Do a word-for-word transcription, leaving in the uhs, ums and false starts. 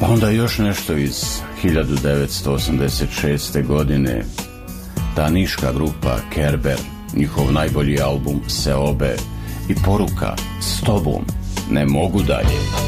Pa onda još nešto iz hiljadu devetsto osamdeset šeste. godine. Ta niška grupa Kerber, njihov najbolji album Seobe i poruka S tobom ne mogu dalje.